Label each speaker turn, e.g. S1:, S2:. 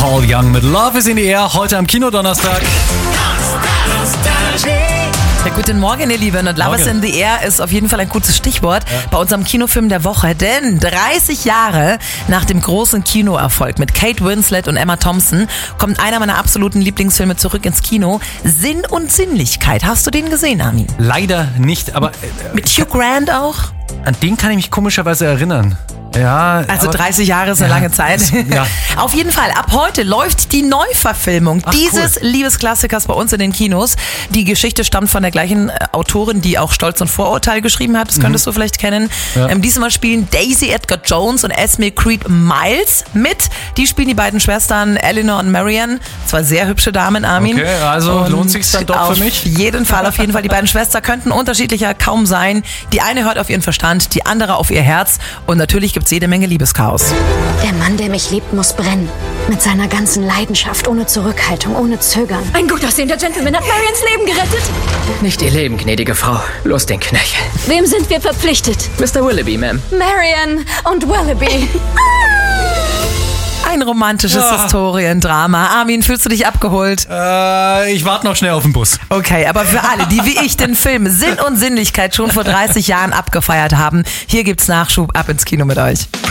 S1: Paul Young mit Love is in the Air, heute am Kinodonnerstag.
S2: Ja, guten Morgen, ihr Lieben. Und Love is in the Air ist auf jeden Fall ein gutes Stichwort bei unserem Kinofilm der Woche. Denn 30 Jahre nach dem großen Kinoerfolg mit Kate Winslet und Emma Thompson kommt einer meiner absoluten Lieblingsfilme zurück ins Kino. Sinn und Sinnlichkeit. Hast du den gesehen, Armin?
S1: Leider nicht, aber...
S2: Mit Hugh Grant auch?
S1: An den kann ich mich komischerweise erinnern. Ja,
S2: also 30 Jahre ist eine lange Zeit.
S1: Ja.
S2: Auf jeden Fall, ab heute läuft die Neuverfilmung dieses Liebesklassikers bei uns in den Kinos. Die Geschichte stammt von der gleichen Autorin, die auch Stolz und Vorurteil geschrieben hat. Das könntest du vielleicht kennen. Ja. Diesmal spielen Daisy Edgar Jones und Esme Creed Miles mit. Die spielen die beiden Schwestern Eleanor und Marianne. Zwei sehr hübsche Damen, Armin.
S1: Okay, also und lohnt sich's dann doch für mich?
S2: Auf jeden Fall. Die beiden Schwestern könnten unterschiedlicher kaum sein. Die eine hört auf ihren Verstand, die andere auf ihr Herz. Und natürlich gibt's jede Menge Liebeschaos.
S3: Der Mann, der mich liebt, muss brennen. Mit seiner ganzen Leidenschaft, ohne Zurückhaltung, ohne Zögern.
S4: Ein gut aussehender Gentleman hat Marians Leben gerettet.
S5: Nicht ihr Leben, gnädige Frau. Los den Knöchel.
S4: Wem sind wir verpflichtet?
S5: Mr. Willoughby, Ma'am.
S4: Marian und Willoughby.
S2: Ein romantisches Historiendrama. Armin, fühlst du dich abgeholt?
S1: Ich warte noch schnell auf den Bus.
S2: Okay, aber für alle, die wie ich den Film Sinn und Sinnlichkeit schon vor 30 Jahren abgefeiert haben, hier gibt's Nachschub. Ab ins Kino mit euch.